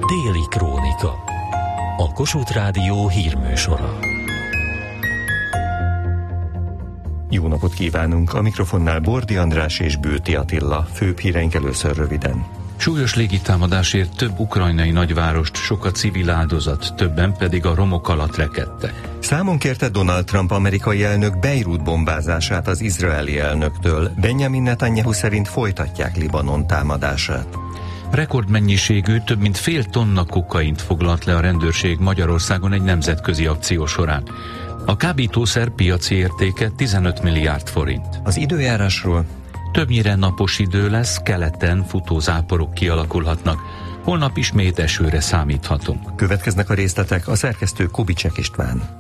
Déli Krónika. A Kossuth Rádió hírműsora. Jó napot kívánunk! A mikrofonnál Bordi András és Bőti Attila. Főbb híreink először röviden. Súlyos légitámadásért több ukrajnai nagyvárost sok a civil áldozat, többen pedig a romok alatt rekedtek. Számon kérte Donald Trump amerikai elnök Beirut bombázását az izraeli elnöktől. Benjamin Netanyahu szerint folytatják Libanon támadását. Rekordmennyiségű, több mint fél tonna kokaint foglalt le a rendőrség Magyarországon egy nemzetközi akció során. A kábítószer piaci értéke 15 milliárd forint. Az időjárásról: többnyire napos idő lesz, keleten futózáporok kialakulhatnak. Holnap ismét esőre számíthatunk. Következnek a részletek, a szerkesztő Kubicsek István.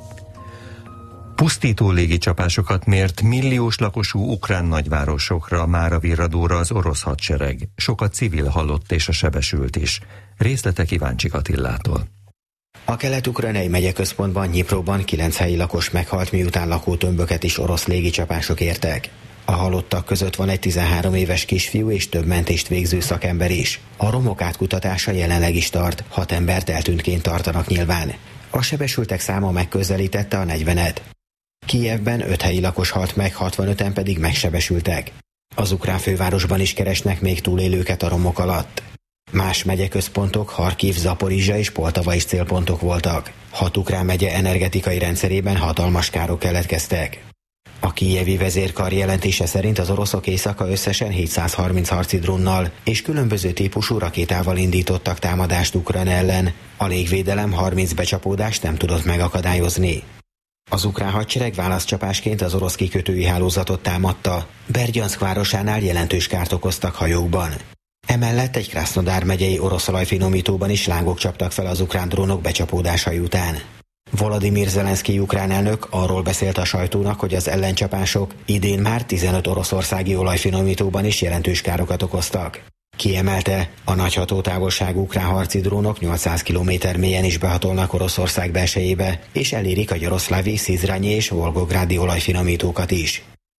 Pusztító légicsapásokat mért milliós lakosú ukrán nagyvárosokra, mára virradóra az orosz hadsereg. Sok a civil halott és a sebesült is. Részletek Iváncsik Attillától. A kelet-ukrajnai megyeközpontban, Nyipróban 9 helyi lakos meghalt, miután lakótömböket is orosz légicsapások értek. A halottak között van egy 13 éves kisfiú és több mentést végző szakember is. A romok átkutatása jelenleg is tart, 6 embert eltűntként tartanak nyilván. A sebesültek száma megközelítette a 40-et. Kijevben 5 helyi lakos halt meg, 65-en pedig megsebesültek. Az ukrán fővárosban is keresnek még túlélőket a romok alatt. Más megyeközpontok, Harkiv, Zaporizsja és Poltava is célpontok voltak. 6 ukrán megye energetikai rendszerében hatalmas károk keletkeztek. A kijevi vezérkar jelentése szerint az oroszok éjszaka összesen 730 harci drónnal és különböző típusú rakétával indítottak támadást Ukrajna ellen. A légvédelem 30 becsapódást nem tudott megakadályozni. Az ukrán hadsereg válaszcsapásként az orosz kikötői hálózatot támadta. Bergyanszk városánál jelentős kárt okoztak hajókban. Emellett egy Krasznodár megyei orosz olajfinomítóban is lángok csaptak fel az ukrán drónok becsapódásai után. Volodymyr Zelenszkij ukrán elnök arról beszélt a sajtónak, hogy az ellencsapások idén már 15 oroszországi olajfinomítóban is jelentős károkat okoztak. Kiemelte, a nagy hatótávolságú ukrán harci drónok 800 km mélyen is behatolnak Oroszország belsejébe, és elérik a Jaroszlávi, Szizranyi és Volgográdi olajfinomítókat is.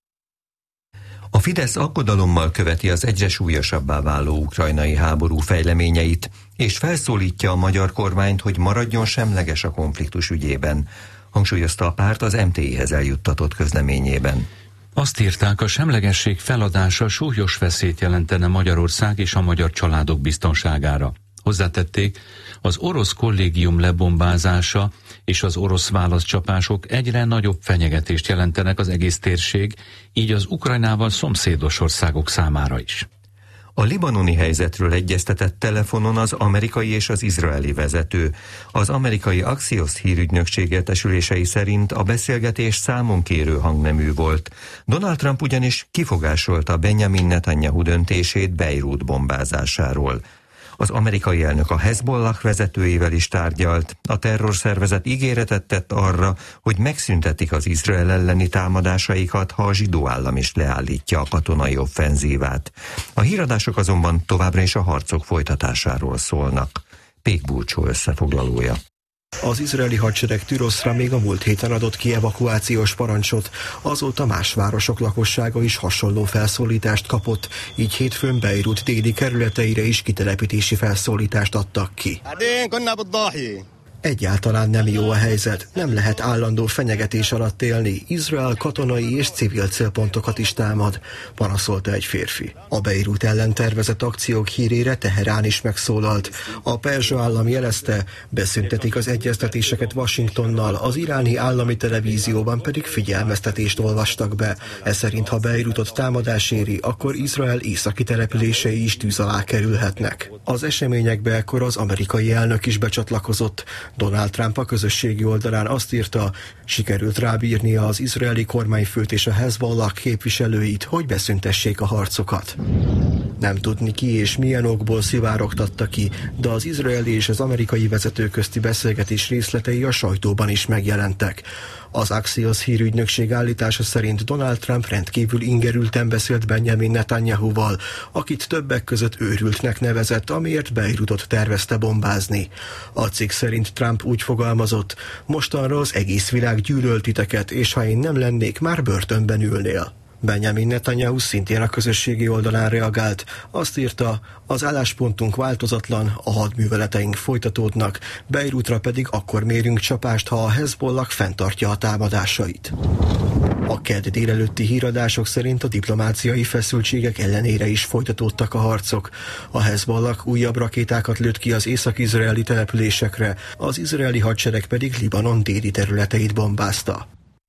A Fidesz aggodalommal követi az egyre súlyosabbá váló ukrajnai háború fejleményeit, és felszólítja a magyar kormányt, hogy maradjon semleges a konfliktus ügyében, hangsúlyozta a párt az MTI-hez eljuttatott közleményében. Azt írták, a semlegesség feladása súlyos veszélyt jelentene Magyarország és a magyar családok biztonságára. Hozzátették, az orosz kollégium lebombázása és az orosz válaszcsapások egyre nagyobb fenyegetést jelentenek az egész térség, így az Ukrajnával szomszédos országok számára is. A libanoni helyzetről egyeztetett telefonon az amerikai és az izraeli vezető. Az amerikai Axios hírügynökség értesülései szerint a beszélgetés számonkérő hangnemű volt. Donald Trump ugyanis kifogásolta Benjamin Netanyahu döntését Beirut bombázásáról. Az amerikai elnök a Hezbollah vezetőjével is tárgyalt. A terrorszervezet ígéretet tett arra, hogy megszüntetik az Izrael elleni támadásaikat, ha a zsidó állam is leállítja a katonai offenzívát. A híradások azonban továbbra is a harcok folytatásáról szólnak. Pék Bulcsó összefoglalója. Az izraeli hadsereg Türoszra még a múlt héten adott ki evakuációs parancsot, azóta más városok lakossága is hasonló felszólítást kapott, így hétfőn Beirut déli kerületeire is kitelepítési felszólítást adtak ki. Egyáltalán nem jó a helyzet, nem lehet állandó fenyegetés alatt élni, Izrael katonai és civil célpontokat is támad, panaszolta egy férfi. A Beirut ellen tervezett akciók hírére Teherán is megszólalt. A perzsa állam jelezte, beszüntetik az egyeztetéseket Washingtonnal, az iráni állami televízióban pedig figyelmeztetést olvastak be. Ez szerint, ha Beirutot támadás éri, akkor Izrael északi települései is tűz alá kerülhetnek. Az eseményekbe ekkor az amerikai elnök is becsatlakozott. Donald Trump a közösségi oldalán azt írta, sikerült rábírnia az izraeli kormányfőt és a Hezbollah képviselőit, hogy beszüntessék a harcokat. Nem tudni ki és milyen okból szivárogtatta ki, de az izraeli és az amerikai vezető közti beszélgetés részletei a sajtóban is megjelentek. Az Axios hírügynökség állítása szerint Donald Trump rendkívül ingerülten beszélt Benjamin Netanyahuval, akit többek között őrültnek nevezett, amiért Beirutot tervezte bombázni. A cikk szerint Trump úgy fogalmazott, mostanra az egész világ gyűlöl titeket, és ha én nem lennék, már börtönben ülnél. Benjamin Netanyahu szintén a közösségi oldalán reagált. Azt írta, az álláspontunk változatlan, a hadműveleteink folytatódnak, Beirutra pedig akkor mérünk csapást, ha a Hezbollah fenntartja a támadásait. A kedd délelőtti híradások szerint a diplomáciai feszültségek ellenére is folytatódtak a harcok. A Hezbollah újabb rakétákat lőtt ki az észak-izraeli településekre, az izraeli hadsereg pedig Libanon déli területeit bombázta.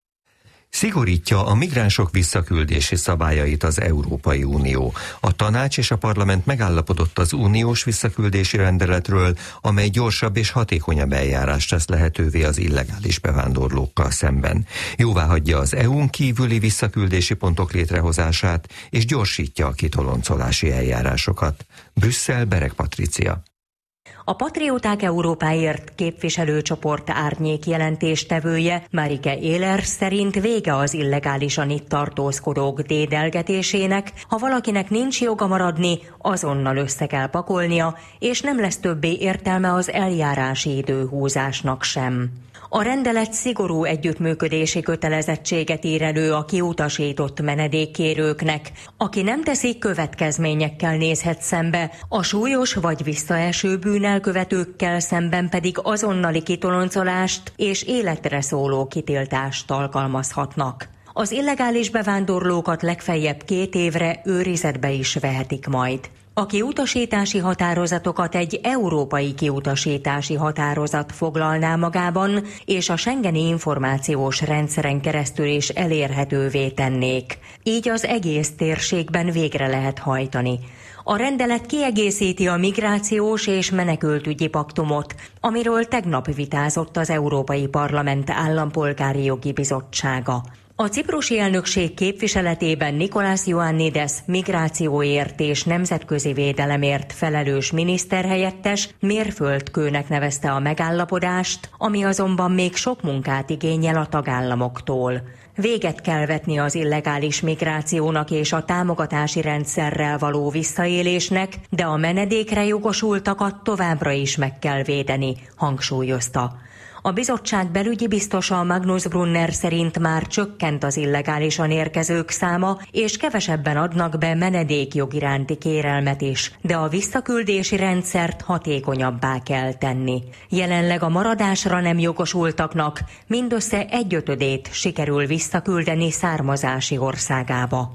Szigorítja a migránsok visszaküldési szabályait az Európai Unió. A tanács és a parlament megállapodott az uniós visszaküldési rendeletről, amely gyorsabb és hatékonyabb eljárást tesz lehetővé az illegális bevándorlókkal szemben. Jóváhagyja az EU-n kívüli visszaküldési pontok létrehozását, és gyorsítja a kitoloncolási eljárásokat. Brüsszel, Bereg Patricia. A Patrióták Európáért képviselőcsoport árnyék jelentéstevője Marike Éler szerint vége az illegálisan itt tartózkodók dédelgetésének, ha valakinek nincs joga maradni, azonnal össze kell pakolnia, és nem lesz többé értelme az eljárási időhúzásnak sem. A rendelet szigorú együttműködési kötelezettséget ír elő a kiutasított menedékkérőknek. Aki nem teszi, következményekkel nézhet szembe, a súlyos vagy visszaeső bűnelkövetőkkel szemben pedig azonnali kitoloncolást és életre szóló kitiltást alkalmazhatnak. Az illegális bevándorlókat legfeljebb 2 évre őrizetbe is vehetik majd. A kiutasítási határozatokat egy európai kiutasítási határozat foglalná magában, és a Schengeni információs rendszeren keresztül is elérhetővé tennék. Így az egész térségben végre lehet hajtani. A rendelet kiegészíti a migrációs és menekültügyi paktumot, amiről tegnap vitázott az Európai Parlament Állampolgári Jogi Bizottsága. A ciprusi elnökség képviseletében Nikolasz Ioannides migrációért és nemzetközi védelemért felelős miniszterhelyettes mérföldkőnek nevezte a megállapodást, ami azonban még sok munkát igényel a tagállamoktól. Véget kell vetni az illegális migrációnak és a támogatási rendszerrel való visszaélésnek, de a menedékre jogosultakat továbbra is meg kell védeni, hangsúlyozta. A bizottság belügyi biztosa Magnus Brunner szerint már csökkent az illegálisan érkezők száma, és kevesebben adnak be menedékjog iránti kérelmet is, de a visszaküldési rendszert hatékonyabbá kell tenni. Jelenleg a maradásra nem jogosultaknak mindössze 1/5 sikerül visszaküldeni származási országába.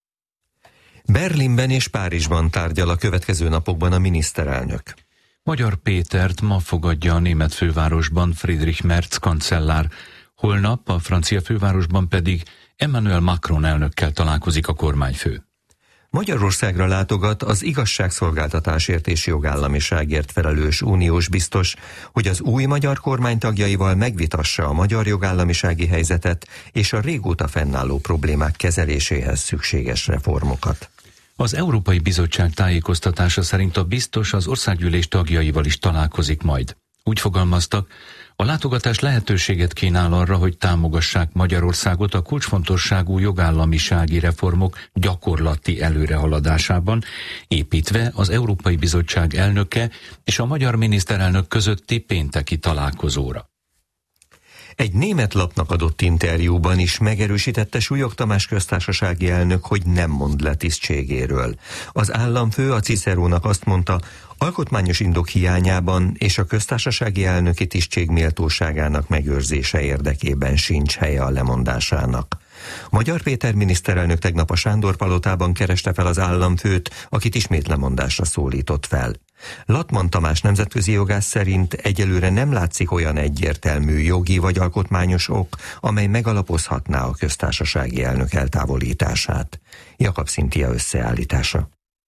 Berlinben és Párizsban tárgyal a következő napokban a miniszterelnök. Magyar Pétert ma fogadja a német fővárosban Friedrich Merz kancellár, holnap a francia fővárosban pedig Emmanuel Macron elnökkel találkozik a kormányfő. Magyarországra látogat az igazságszolgáltatásért és jogállamiságért felelős uniós biztos, hogy az új magyar kormány tagjaival megvitassa a magyar jogállamisági helyzetet és a régóta fennálló problémák kezeléséhez szükséges reformokat. Az Európai Bizottság tájékoztatása szerint a biztos az országgyűlés tagjaival is találkozik majd. Úgy fogalmaztak, a látogatás lehetőséget kínál arra, hogy támogassák Magyarországot a kulcsfontosságú jogállamisági reformok gyakorlati előrehaladásában, építve az Európai Bizottság elnöke és a magyar miniszterelnök közötti pénteki találkozóra. Egy német lapnak adott interjúban is megerősítette Súlyog Tamás köztársasági elnök, hogy nem mond le tisztségéről. Az államfő a Cicerónak azt mondta, alkotmányos indok hiányában és a köztársasági elnöki tisztség méltóságának megőrzése érdekében sincs helye a lemondásának. Magyar Péter miniszterelnök tegnap a Sándor-palotában kereste fel az államfőt, akit ismét lemondásra szólított fel. Latman Tamás nemzetközi jogász szerint egyelőre nem látszik olyan egyértelmű jogi vagy alkotmányos ok, amely megalapozhatná a köztársasági elnök eltávolítását. Jakab Szintia összeállítása.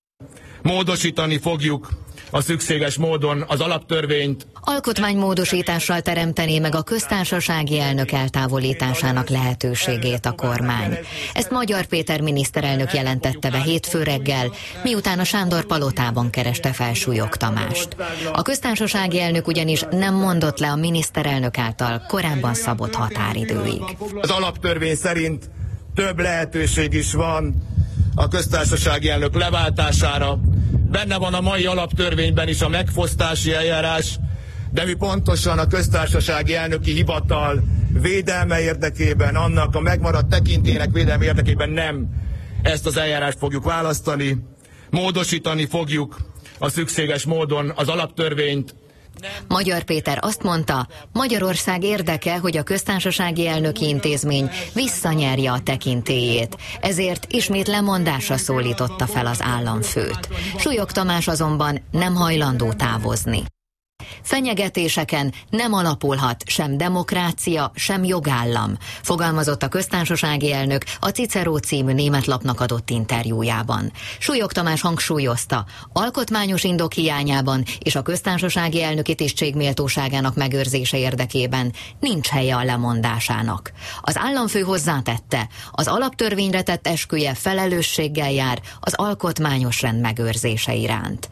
Módosítani fogjuk a szükséges módon az alaptörvényt. Alkotmánymódosítással teremtené meg a köztársasági elnök eltávolításának lehetőségét a kormány. Ezt Magyar Péter miniszterelnök jelentette be hétfő reggel, miután a Sándor-palotában kereste fel Súlyog Tamást. A köztársasági elnök ugyanis nem mondott le a miniszterelnök által korábban szabott határidőig. Az alaptörvény szerint több lehetőség is van a köztársasági elnök leváltására. Benne van a mai alaptörvényben is a megfosztási eljárás, de mi pontosan a köztársasági elnöki hivatal védelme érdekében, annak a megmaradt tekintélynek védelme érdekében nem ezt az eljárást fogjuk választani, módosítani fogjuk a szükséges módon az alaptörvényt. Magyar Péter azt mondta, Magyarország érdeke, hogy a köztársasági elnöki intézmény visszanyerje a tekintélyét, ezért ismét lemondásra szólította fel az államfőt. Súlyog Tamás azonban nem hajlandó távozni. Fenyegetéseken nem alapulhat sem demokrácia, sem jogállam, fogalmazott a köztársasági elnök a Cicero című német lapnak adott interjújában. Súlyog Tamás hangsúlyozta, alkotmányos indok hiányában és a köztársasági elnöki tisztség méltóságának megőrzése érdekében nincs helye a lemondásának. Az államfő hozzátette, az alaptörvényre tett esküje felelősséggel jár az alkotmányos rend megőrzése iránt.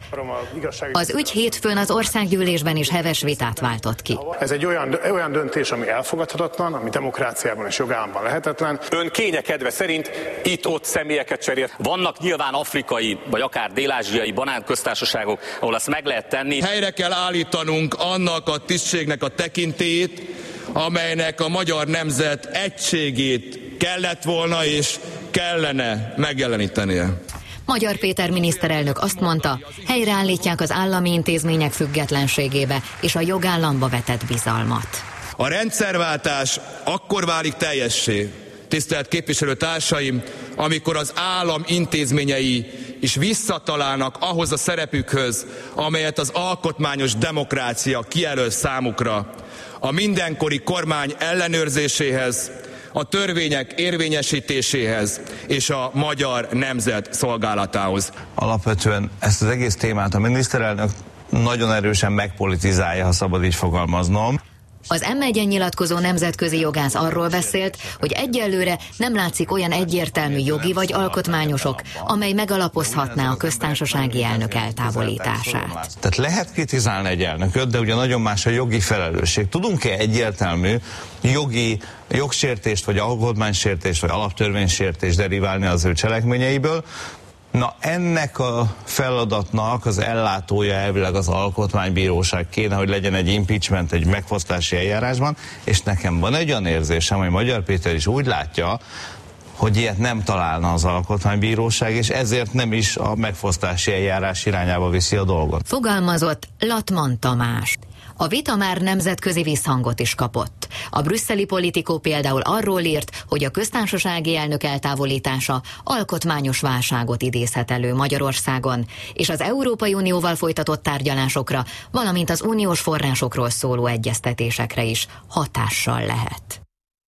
Az ügy hétfőn az országgyűlésben is heves vitát váltott ki. Ez egy olyan döntés, ami elfogadhatatlan, ami demokráciában és jogállamban lehetetlen. Ön kénye kedve szerint itt-ott személyeket cserél. Vannak nyilván afrikai, vagy akár dél-ázsiai banánköztársaságok, ahol ezt meg lehet tenni. Helyre kell állítanunk annak a tisztségnek a tekintélyét, amelynek a magyar nemzet egységét kellett volna és kellene megjelenítenie. Magyar Péter miniszterelnök azt mondta, helyreállítják az állami intézmények függetlenségébe és a jogállamba vetett bizalmat. A rendszerváltás akkor válik teljessé, tisztelt képviselőtársaim, amikor az állam intézményei is visszatalálnak ahhoz a szerepükhöz, amelyet az alkotmányos demokrácia kijelöl számukra, a mindenkori kormány ellenőrzéséhez, a törvények érvényesítéséhez és a magyar nemzet szolgálatához. Alapvetően ezt az egész témát a miniszterelnök nagyon erősen megpolitizálja, ha szabad így fogalmaznom. Az M1-en nyilatkozó nemzetközi jogász arról beszélt, hogy egyelőre nem látszik olyan egyértelmű jogi vagy alkotmányosok, amely megalapozhatná a köztársasági elnök eltávolítását. Tehát lehet kritizálni egy elnököt, de ugye nagyon más a jogi felelősség. Tudunk-e egyértelmű jogsértést, vagy alkotmánysértést, vagy alaptörvénysértést deriválni az ő cselekményeiből? Na, ennek a feladatnak az ellátója elvileg az alkotmánybíróság kéne, hogy legyen egy impeachment, egy megfosztási eljárásban, és nekem van egy olyan érzésem, hogy Magyar Péter is úgy látja, hogy ilyet nem találna az alkotmánybíróság, és ezért nem is a megfosztási eljárás irányába viszi a dolgot. Fogalmazott Latman Tamás. A vita már nemzetközi visszhangot is kapott. A brüsszeli Politikó például arról írt, hogy a köztársasági elnök eltávolítása alkotmányos válságot idézhet elő Magyarországon, és az Európai Unióval folytatott tárgyalásokra, valamint az uniós forrásokról szóló egyeztetésekre is hatással lehet.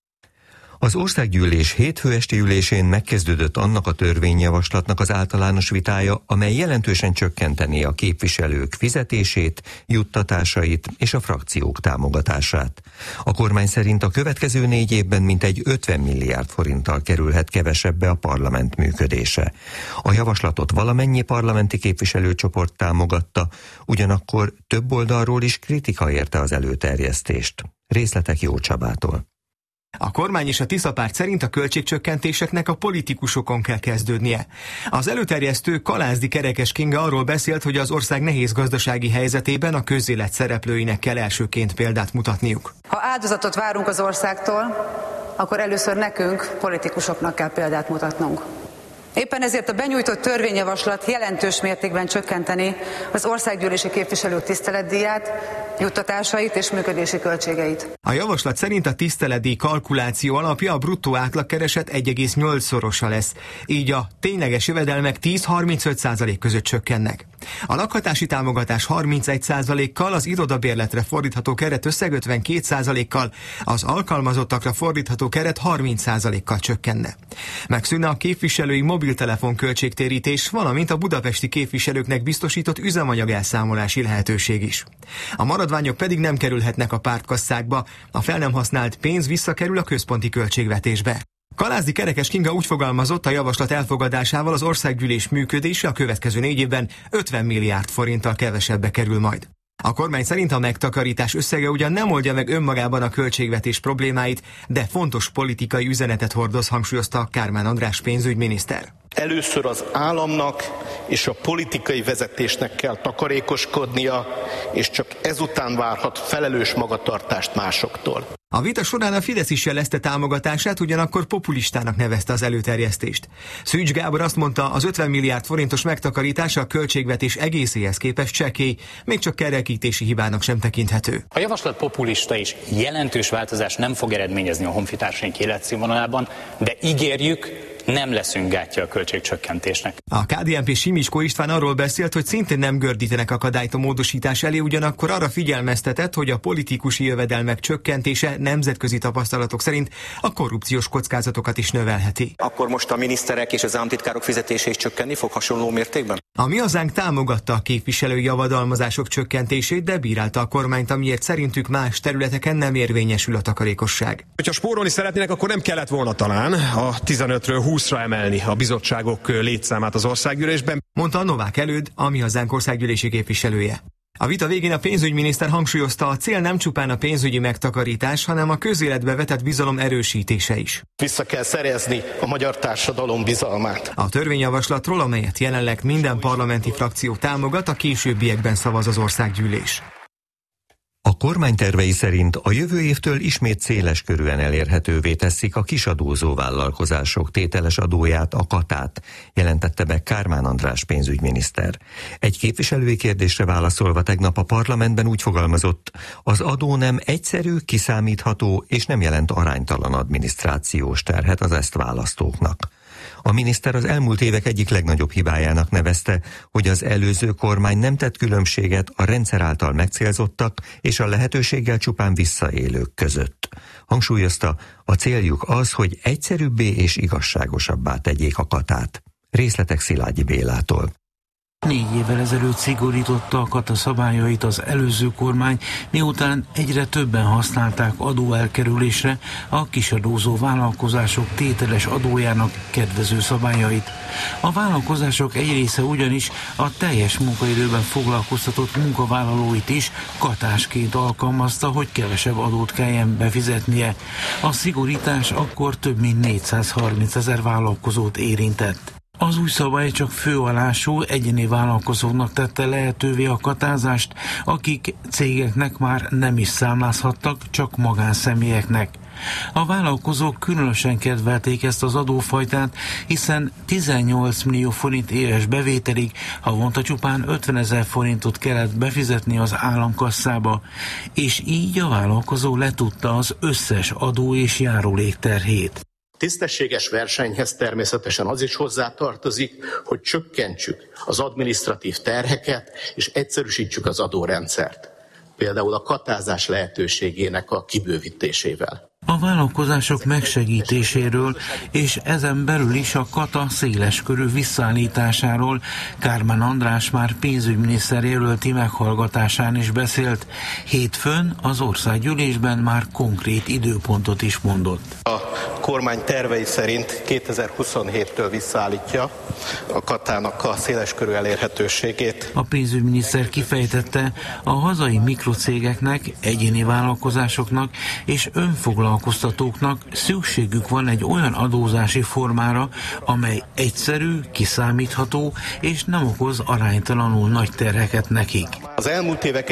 Az országgyűlés hétfő esti ülésén megkezdődött annak a törvényjavaslatnak az általános vitája, amely jelentősen csökkentené a képviselők fizetését, juttatásait és a frakciók támogatását. A kormány szerint a következő 4 évben mintegy 50 milliárd forinttal kerülhet kevesebbe a parlament működése. A javaslatot valamennyi parlamenti képviselőcsoport támogatta, ugyanakkor több oldalról is kritika érte az előterjesztést. Részletek Jó Csabától. A kormány és a Tisza párt szerint a költségcsökkentéseknek a politikusokon kell kezdődnie. Az előterjesztő Kalázdi Kerekes Kinga arról beszélt, hogy az ország nehéz gazdasági helyzetében a közélet szereplőinek kell elsőként példát mutatniuk. Ha áldozatot várunk az országtól, akkor először nekünk, politikusoknak kell példát mutatnunk. Éppen ezért a benyújtott törvényjavaslat jelentős mértékben csökkenteni az országgyűlési képviselők tiszteletdíját, juttatásait és működési költségeit. A javaslat szerint a tiszteletdíj kalkuláció alapja a bruttó átlagkereset 1,8-szorosa lesz, így a tényleges jövedelmek 10-35% között csökkennek. A lakhatási támogatás 31%-kal, az irodabérletre fordítható keret összeg 52%-kal, az alkalmazottakra fordítható keret 30%-kal csökkenne. Megszűnne a képviselői mobiltelefon költségtérítés, valamint a budapesti képviselőknek biztosított üzemanyag elszámolási lehetőség is. A maradványok pedig nem kerülhetnek a pártkasszákba, a fel nem használt pénz visszakerül a központi költségvetésbe. Kalázdi Kerekes Kinga úgy fogalmazott, a javaslat elfogadásával az országgyűlés működése a következő 4 évben 50 milliárd forinttal kevesebbe kerül majd. A kormány szerint a megtakarítás összege ugyan nem oldja meg önmagában a költségvetés problémáit, de fontos politikai üzenetet hordoz, hangsúlyozta Kármán András pénzügyminiszter. Először az államnak és a politikai vezetésnek kell takarékoskodnia, és csak ezután várhat felelős magatartást másoktól. A vita során a Fidesz is jelezte támogatását, ugyanakkor populistának nevezte az előterjesztést. Szűcs Gábor azt mondta, az 50 milliárd forintos megtakarítása a költségvetés egészéhez képest csekély, még csak kerekítési hibának sem tekinthető. A javaslat populista és jelentős változást nem fog eredményezni a honfitársaink életszínvonalában, de ígérjük, nem leszünk gátja a költségcsökkentésnek. A KDNP Simicskó István arról beszélt, hogy szintén nem gördítenek akadályt a módosítás elé, ugyanakkor arra figyelmeztetett, hogy a politikusi jövedelmek csökkentése nemzetközi tapasztalatok szerint a korrupciós kockázatokat is növelheti. Akkor most a miniszterek és az államtitkárok fizetése is csökkenni fog hasonló mértékben? A Mi Hazánk támogatta a képviselői javadalmazások csökkentését, de bírálta a kormányt, amiért szerintük más területeken nem érvényesül a takarékosság. Ha spórolni szeretnének, akkor nem kellett volna talán a 15-ről 20-ra emelni a bizottságok létszámát az országgyűlésben, mondta a Novák Előd, a Mi Hazánk országgyűlési képviselője. A vita végén a pénzügyminiszter hangsúlyozta, a cél nem csupán a pénzügyi megtakarítás, hanem a közéletbe vetett bizalom erősítése is. Vissza kell szerezni a magyar társadalom bizalmát. A törvényjavaslatról, amelyet jelenleg minden parlamenti frakció támogat, a későbbiekben szavaz az országgyűlés. A kormány tervei szerint a jövő évtől ismét széleskörűen elérhetővé teszik a kisadózó vállalkozások tételes adóját, a katát, jelentette be Kármán András pénzügyminiszter. Egy képviselői kérdésre válaszolva tegnap a parlamentben úgy fogalmazott, az adó nem egyszerű, kiszámítható és nem jelent aránytalan adminisztrációs terhet az ezt választóknak. A miniszter az elmúlt évek egyik legnagyobb hibájának nevezte, hogy az előző kormány nem tett különbséget a rendszer által megcélzottak és a lehetőséggel csupán visszaélők között. Hangsúlyozta, a céljuk az, hogy egyszerűbbé és igazságosabbá tegyék a katát. Részletek Szilágyi Bélától. 4 évvel ezelőtt szigorította a kata szabályait az előző kormány, miután egyre többen használták adóelkerülésre a kisadózó vállalkozások tételes adójának kedvező szabályait. A vállalkozások egy része ugyanis a teljes munkaidőben foglalkoztatott munkavállalóit is katásként alkalmazta, hogy kevesebb adót kelljen befizetnie. A szigorítás akkor több mint 430 000 vállalkozót érintett. Az új szabály csak főalású egyéni vállalkozóknak tette lehetővé a katázást, akik cégeknek már nem is számlázhattak, csak magánszemélyeknek. A vállalkozók különösen kedvelték ezt az adófajtát, hiszen 18 millió forint éves bevételig havonta csupán 50 000 forintot kellett befizetni az államkasszába, és így a vállalkozó letudta az összes adó és járulék terhét. Tisztességes versenyhez természetesen az is hozzátartozik, hogy csökkentsük az adminisztratív terheket és egyszerűsítsük az adórendszert. Például a katázás lehetőségének a kibővítésével. A vállalkozások megsegítéséről és ezen belül is a kata széleskörű visszaállításáról Kármán András már pénzügyminiszter jelölti meghallgatásán is beszélt. Hétfőn az országgyűlésben már konkrét időpontot is mondott. A kormány tervei szerint 2027-től visszaállítja a katának a széleskörű elérhetőségét. A pénzügyminiszter kifejtette, a hazai mikrocégeknek, egyéni vállalkozásoknak és önfoglalkoztatóknak szükségük van egy olyan adózási formára, amely egyszerű, kiszámítható és nem okoz aránytalanul nagy terheket nekik. Az elmúlt évek